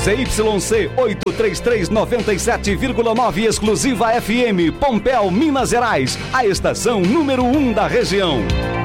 ZYC 833 97,9 exclusiva FM, Pompéu, Minas Gerais. A estação número 1 da região.